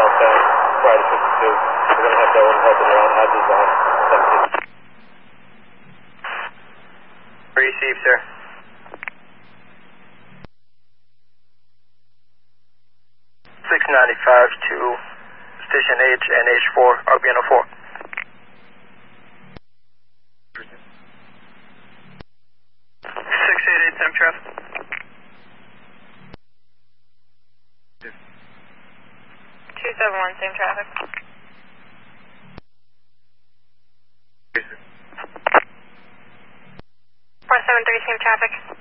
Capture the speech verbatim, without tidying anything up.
northbound, Friday fifty-two. We're going to have Dylan helping around houses on seventeen. Receive, sir. six ninety-five to Station H and H four, R B N oh four. six eighty-eight, same traffic. two seven one, same traffic. four seven three, same traffic.